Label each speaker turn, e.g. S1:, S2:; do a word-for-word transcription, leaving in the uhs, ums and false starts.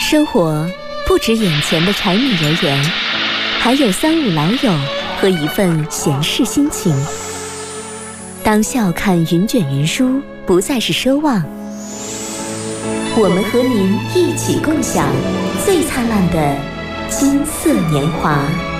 S1: 生活不止眼前的柴米油盐，还有三五老友和一份闲适心情。当笑看云卷云舒不再是奢望，我们和您一起共享最灿烂的金色年华。